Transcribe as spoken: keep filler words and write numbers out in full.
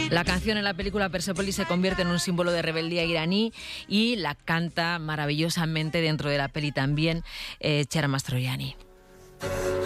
La canción en la película Persepolis se convierte en un símbolo de rebeldía iraní y la canta maravillosamente dentro de la peli también eh, Chiara Mastroianni.